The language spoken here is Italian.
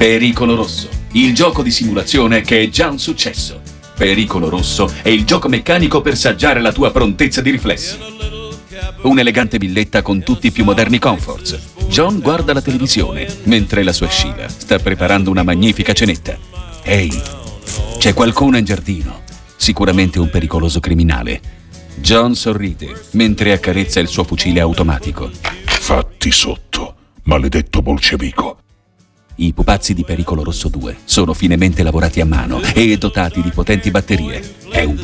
Pericolo Rosso, il gioco di simulazione che è già un successo. Pericolo Rosso è il gioco meccanico per saggiare la tua prontezza di riflessi. Un'elegante villetta con tutti i più moderni comforts. John guarda la televisione, mentre la sua Sheila sta preparando una magnifica cenetta. Ehi, c'è qualcuno in giardino. Sicuramente un pericoloso criminale. John sorride, mentre accarezza il suo fucile automatico. Fatti sotto, maledetto bolscevico. I pupazzi di Pericolo Rosso 2 sono finemente lavorati a mano e dotati di potenti batterie. È un